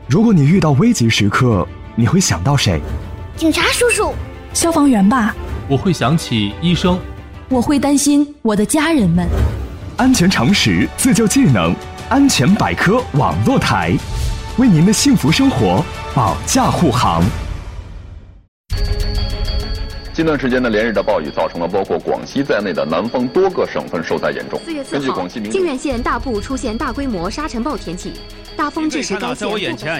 如果你遇到危急时刻，你会想到谁？ 警察叔叔。 消防员吧。 我会想起医生。 我会担心我的家人们。 安全常识，自救技能，安全百科网络台，为您的幸福生活保驾护航。 近段时间的连日的暴雨，造成了包括广西在内的南方多个省份受灾严重。 4月4号，靖远县大部出现大规模沙尘暴天气，大风致使该县